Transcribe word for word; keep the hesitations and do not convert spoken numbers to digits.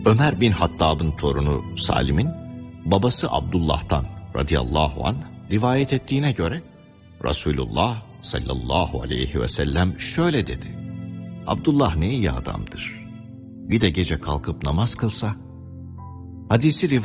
Ömer bin Hattab'ın torunu Salim'in babası Abdullah'tan radıyallahu anh rivayet ettiğine göre Resulullah sallallahu aleyhi ve sellem şöyle dedi: Abdullah ne iyi adamdır. Bir de gece kalkıp namaz kılsa. Hadisi rivayet